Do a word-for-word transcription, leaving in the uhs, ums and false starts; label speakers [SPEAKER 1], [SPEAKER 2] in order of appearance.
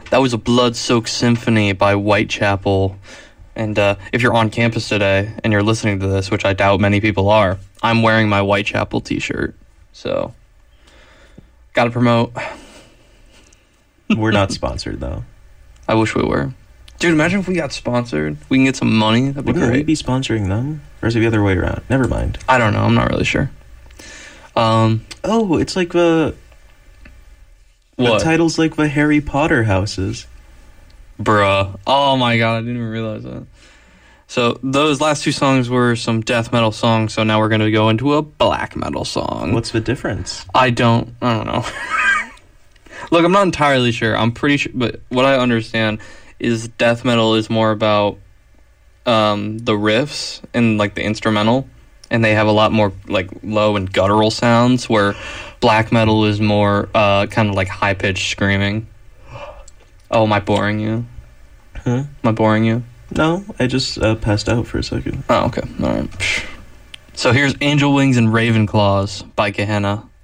[SPEAKER 1] That was a Blood-Soaked Symphony by Whitechapel. And uh, if you're on campus today and you're listening to this, which I doubt many people are, I'm wearing my Whitechapel t-shirt. So, gotta promote.
[SPEAKER 2] We're not sponsored, though.
[SPEAKER 1] I wish we were. Dude, imagine if we got sponsored. We can get some money. That'd be
[SPEAKER 2] Wouldn't
[SPEAKER 1] great.
[SPEAKER 2] we be sponsoring them? Or is it the other way around? Never mind.
[SPEAKER 1] I don't know. I'm not really sure. Um,
[SPEAKER 2] oh, it's like the...
[SPEAKER 1] What?
[SPEAKER 2] The title's like the Harry Potter houses.
[SPEAKER 1] Bruh. Oh my god, I didn't even realize that. So, those last two songs were some death metal songs, so now we're going to go into a black metal song.
[SPEAKER 2] What's the difference?
[SPEAKER 1] I don't... I don't know. Look, I'm not entirely sure. I'm pretty sure... But what I understand is death metal is more about um, the riffs and, like, the instrumental. And they have a lot more, like, low and guttural sounds, where black metal is more uh, kind of like high-pitched screaming. Oh, am I boring you?
[SPEAKER 2] Huh?
[SPEAKER 1] Am I boring you?
[SPEAKER 2] No, I just uh, passed out for a second.
[SPEAKER 1] Oh, okay. All right. So here's Angel Wings and Raven Claws by Gehenna.